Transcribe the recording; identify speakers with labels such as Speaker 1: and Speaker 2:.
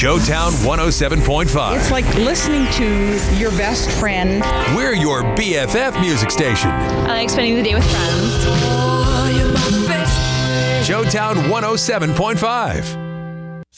Speaker 1: Showtown 107.5.
Speaker 2: It's like listening to your best friend.
Speaker 1: We're your BFF music station.
Speaker 3: I like spending the day with friends.
Speaker 1: Showtown 107.5.